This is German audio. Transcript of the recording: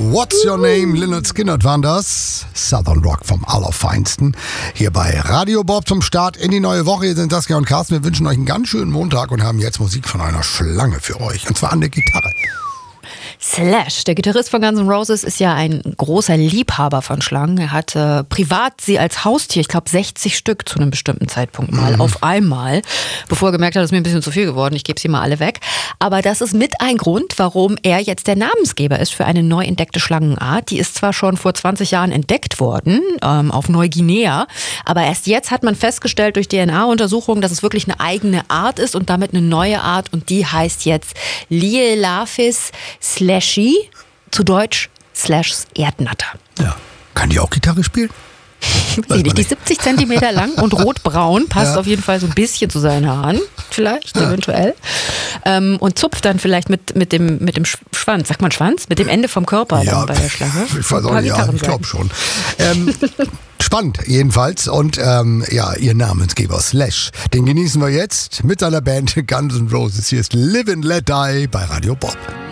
What's Your Name? Lynyrd Skynyrd waren das. Southern Rock vom Allerfeinsten. Hier bei Radio Bob zum Start in die neue Woche. Hier sind Saskia und Carsten. Wir wünschen euch einen ganz schönen Montag und haben jetzt Musik von einer Schlange für euch. Und zwar an der Gitarre. Slash, der Gitarrist von Guns N' Roses, ist ja ein großer Liebhaber von Schlangen. Er hatte privat sie als Haustier, ich glaube 60 Stück zu einem bestimmten Zeitpunkt mal, auf einmal, bevor er gemerkt hat, das ist mir ein bisschen zu viel geworden, ich gebe sie mal alle weg. Aber das ist mit ein Grund, warum er jetzt der Namensgeber ist für eine neu entdeckte Schlangenart. Die ist zwar schon vor 20 Jahren entdeckt worden, auf Neuguinea, aber erst jetzt hat man festgestellt durch DNA-Untersuchungen, dass es wirklich eine eigene Art ist und damit eine neue Art, und die heißt jetzt Lielaphis slashy, zu Deutsch /Erdnatter. Ja. Kann die auch Gitarre spielen? Die ist 70 Zentimeter lang und rotbraun, passt auf jeden Fall so ein bisschen zu seinen Haaren, vielleicht, eventuell. Und zupft dann vielleicht mit dem Schwanz, sagt man Schwanz? Mit dem Ende vom Körper dann bei der Schlange. Ich weiß auch nicht, ich glaube schon. Spannend jedenfalls. Und ihr Namensgeber Slash, den genießen wir jetzt mit seiner Band Guns N' Roses. Hier ist Live and Let Die bei Radio Bob.